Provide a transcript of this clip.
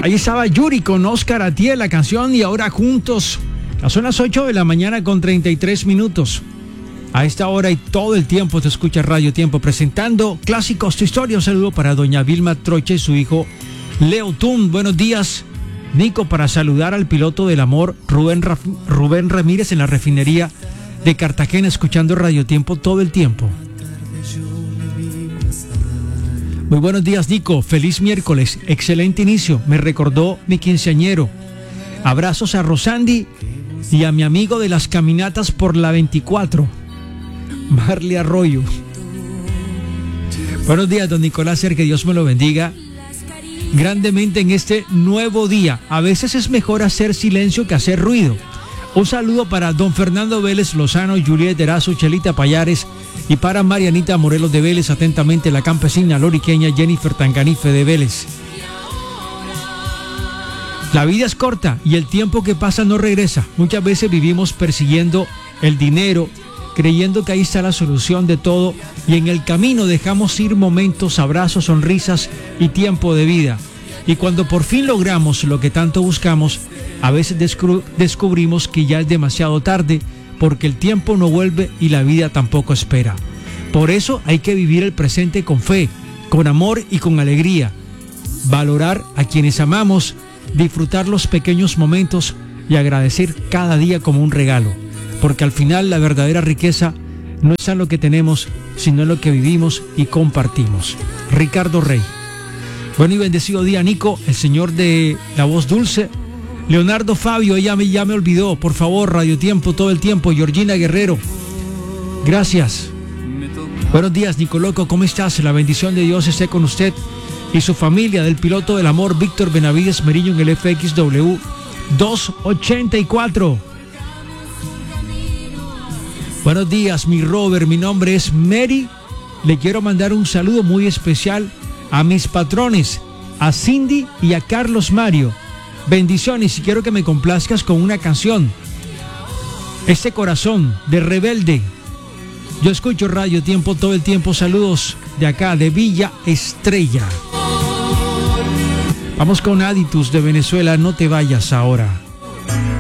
Ahí estaba Yuri con Oscar Atiel, la canción Y Ahora Juntos. Son las 8 de la mañana con 33 minutos. A esta hora y todo el tiempo te escucha Radio Tiempo presentando Clásicos de Historia. Un saludo para doña Vilma Troche y su hijo Leo Tun. Buenos días, Nico, para saludar al piloto del amor Rubén Ramírez en la refinería de Cartagena, escuchando Radio Tiempo todo el tiempo. Muy buenos días, Nico. Feliz miércoles. Excelente inicio. Me recordó mi quinceañero. Abrazos a Rosandi y a mi amigo de las caminatas por la 24, Marley Arroyo. Buenos días, don Nicolás Ser, que Dios me lo bendiga grandemente en este nuevo día. A veces es mejor hacer silencio que hacer ruido. Un saludo para don Fernando Vélez Lozano, Juliet Erazo, Chelita Payares, y para Marianita Morelos de Vélez, atentamente la campesina loriqueña Jennifer Tanganife de Vélez. La vida es corta y el tiempo que pasa no regresa. Muchas veces vivimos persiguiendo el dinero, creyendo que ahí está la solución de todo, y en el camino dejamos ir momentos, abrazos, sonrisas y tiempo de vida. Y cuando por fin logramos lo que tanto buscamos, a veces descubrimos que ya es demasiado tarde, porque el tiempo no vuelve y la vida tampoco espera. Por eso hay que vivir el presente con fe, con amor y con alegría. Valorar a quienes amamos, disfrutar los pequeños momentos y agradecer cada día como un regalo. Porque al final la verdadera riqueza no es en lo que tenemos, sino en lo que vivimos y compartimos. Ricardo Rey. Bueno y bendecido día, Nico, el señor de la voz dulce. Leonardo Fabio, ya me olvidó. Por favor, Radio Tiempo todo el tiempo. Georgina Guerrero, gracias. Buenos días, Nico Loco, ¿cómo estás? La bendición de Dios esté con usted y su familia. Del piloto del amor, Víctor Benavides Meriño, en el FXW 284. Buenos días, mi Robert, mi nombre es Mary. Le quiero mandar un saludo muy especial a mis patrones, a Cindy y a Carlos Mario. Bendiciones, y quiero que me complazcas con una canción, Este Corazón de Rebelde. Yo escucho Radio Tiempo todo el tiempo. Saludos de acá, de Villa Estrella. Vamos con Aditus de Venezuela, No te vayas ahora.